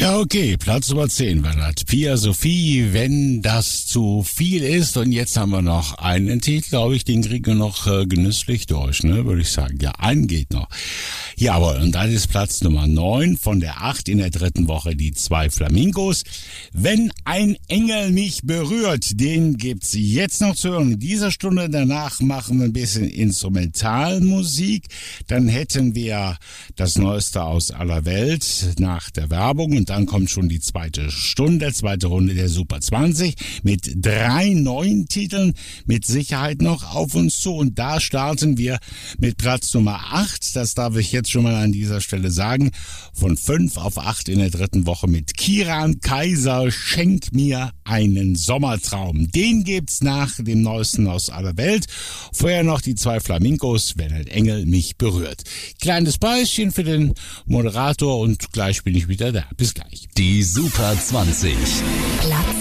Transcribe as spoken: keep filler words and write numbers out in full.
Ja, okay, Platz Nummer zehn war das. Pia Sophie, wenn das zu viel ist. Und jetzt haben wir noch einen Titel, glaube ich, den kriegen wir noch äh, genüsslich durch, ne, würde ich sagen. Ja, einen geht noch. Jawohl, und das ist Platz Nummer neun von der acht in der dritten Woche, die zwei Flamingos. Wenn ein Engel mich berührt, den gibt's jetzt noch zu hören. In dieser Stunde danach machen wir ein bisschen Instrumentalmusik. Dann hätten wir das Neueste aus aller Welt nach der Werbung. Und dann kommt schon die zweite Stunde, zweite Runde der Super zwanzig mit drei neuen Titeln mit Sicherheit noch auf uns zu. Und da starten wir mit Platz Nummer acht. Das darf ich jetzt schon mal an dieser Stelle sagen. Von fünf auf acht in der dritten Woche mit Kiran Kaiser, Schenk mir einen Sommertraum. Den gibt's nach dem Neuesten aus aller Welt. Vorher noch die zwei Flamingos, wenn ein Engel mich berührt. Kleines Päuschen für den Moderator und gleich bin ich wieder da. Bis gleich. Die Super zwanzig. Platz